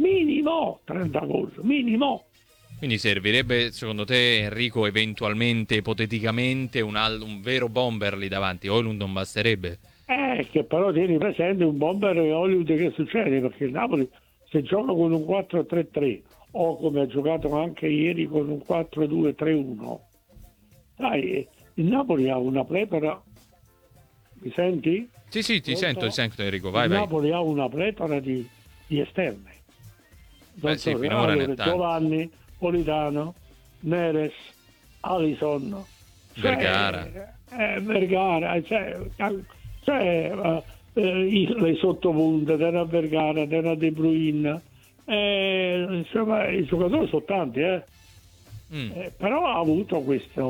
minimo 30 gol, minimo. Quindi servirebbe, secondo te, Enrico, eventualmente, ipoteticamente, un vero bomber lì davanti? Højlund non basterebbe? Che però tieni presente un bomber e Hollywood che succede, perché il Napoli se gioca con un 4-3-3 o come ha giocato anche ieri con un 4-2-3-1, sai, il Napoli ha una pletora, mi senti? Sì, ti sento Enrico, vai, Il vai. Napoli ha una pletora di esterne. Beh, sì, finora ne ha tanti. Giovanni, Politano, Neres, Alisson, Vergara. Vergara, le sottopunte della Vergara, della De Bruyne, insomma i giocatori sono tanti, però ha avuto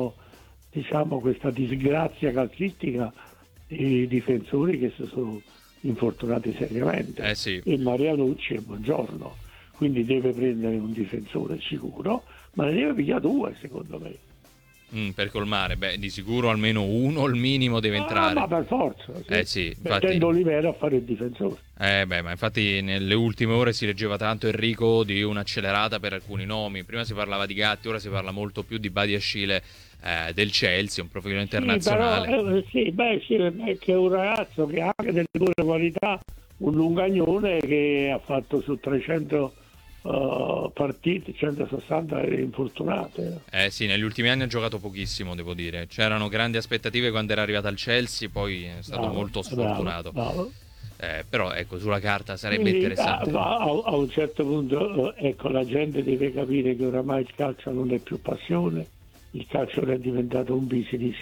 questa disgrazia calcistica di difensori che si sono infortunati seriamente, Sì. e Marianucci e Buongiorno, quindi deve prendere un difensore sicuro, ma ne deve pigliare due secondo me. Per colmare, di sicuro almeno uno il minimo deve entrare. Ma per forza. Sì, infatti. Mettendo Olivera a fare il difensore. Ma infatti nelle ultime ore si leggeva tanto, Enrico, di un'accelerata per alcuni nomi. Prima si parlava di Gatti, ora si parla molto più di Badiashile del Chelsea, un profilo internazionale. È che è un ragazzo che ha anche delle buone qualità, un lungagnone che ha fatto su 300 partite, 160 infortunate. Sì, negli ultimi anni ha giocato pochissimo, devo dire. C'erano grandi aspettative quando era arrivato al Chelsea, poi è stato molto sfortunato. Bravo. Però ecco, sulla carta sarebbe Quindi, interessante. A un certo punto la gente deve capire che oramai il calcio non è più passione, il calcio è diventato un business.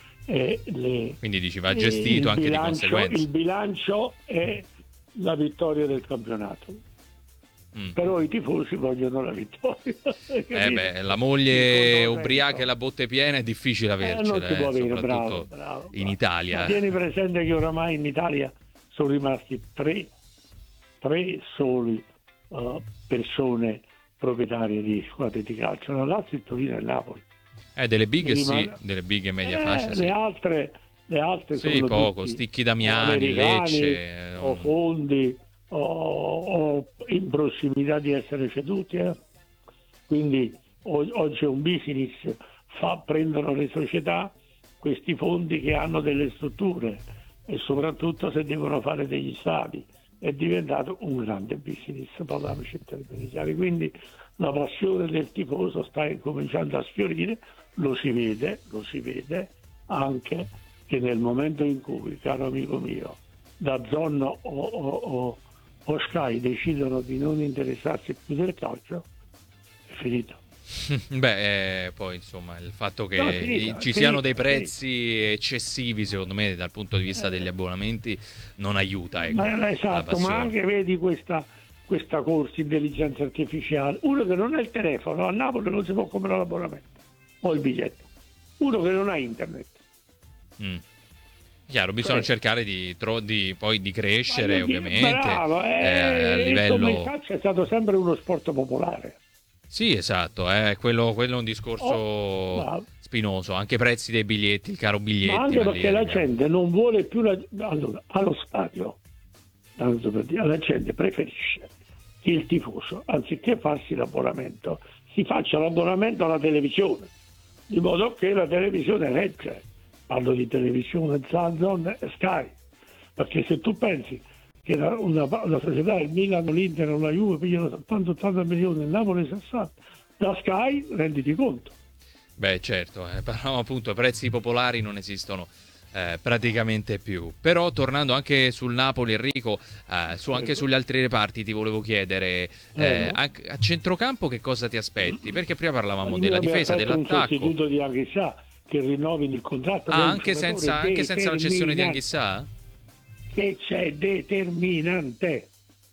Quindi dici, va gestito anche di conseguenza. Il bilancio è la vittoria del campionato. Però i tifosi vogliono la vittoria. La moglie ubriaca e la botte piena è difficile avercela, non si può avere, soprattutto bravo. in Italia. Ma tieni presente che oramai in Italia sono rimasti tre soli persone proprietarie di squadre di calcio, la Lazio, il Torino e il Napoli. Delle big delle big e media fascia. Le altre sì, sono poco, Sticchi Damiani, Lecce, o fondi o in prossimità di essere ceduti, quindi oggi è un business, prendono le società questi fondi che hanno delle strutture e soprattutto se devono fare degli stadi, è diventato un grande business, parliamoci in termini chiari. Quindi la passione del tifoso sta cominciando a sfiorire, lo si vede anche che nel momento in cui, caro amico mio, DAZN o Sky decidono di non interessarsi più del calcio, è finito. Poi insomma il fatto che ci siano dei prezzi eccessivi, secondo me, dal punto di vista degli abbonamenti non aiuta. Esatto, ma anche vedi questa corsa intelligenza artificiale. Uno che non ha il telefono, a Napoli non si può comprare l'abbonamento o il biglietto. Uno che non ha internet. Chiaro, bisogna cercare di crescere, ovviamente. Bravo, a livello. Il calcio è stato sempre uno sport popolare. Sì, esatto, quello è un discorso spinoso, anche i prezzi dei biglietti, il caro biglietti. Ma anche perché la gente non vuole più allora, allo stadio, tanto per dire, la gente preferisce che il tifoso, anziché farsi l'abbonamento, si faccia l'abbonamento alla televisione, di modo che la televisione regge. Parlo di televisione, DAZN e Sky, perché se tu pensi che una società, il Milan, l'Inter o la Juve pigliano 70-80 milioni, il Napoli 60, da Sky renditi conto. Certo, però appunto i prezzi popolari non esistono praticamente più. Però tornando anche sul Napoli, Enrico, anche sugli altri reparti ti volevo chiedere, a centrocampo che cosa ti aspetti? Perché prima parlavamo della difesa, dell'attacco. Un sostituto di Anghissà che rinnovi il contratto. Anche senza la cessione di Anghissà? Che c'è determinante.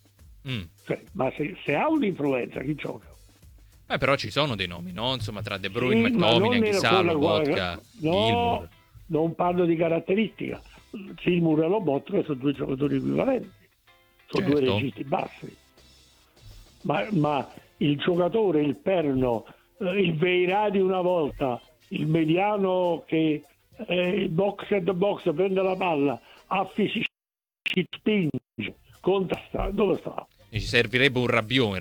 Ma se ha un'influenza chi gioca? Però ci sono dei nomi, no? Insomma, tra De Bruyne, McTominay, Anghissà, Lobotka, Gilmour. Non parlo di caratteristica. Gilmour e Lobotka sono due giocatori equivalenti, sono due registi bassi. Ma il giocatore, il perno, il Veirà di una volta, il mediano che box and box prende la palla, ci spinge, contrasta, dove sta? Ci servirebbe un Rabiot